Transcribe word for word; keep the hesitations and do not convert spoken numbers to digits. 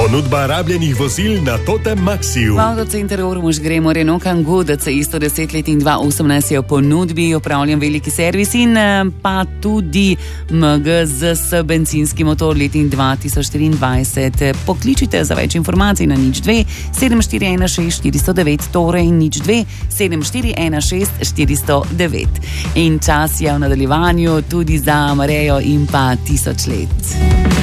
Ponudba rabljenih vozil na Totem Maxiju. V avtocenter Ormož gremo Renault Kangoo, D C I sto deset let in dva tisoč osemnajst je v ponudbi, opravljen veliki servis in pa tudi M G Z S bencinski motor let in dva tisoč štiriindvajset. Pokličite za več informacij na nič dve sedem štiri ena šest štiri nula devet, torej nič dve sedem štiri ena šest štiri nula devet. In čas je v nadaljevanju tudi za Marejo in pa tisoč let.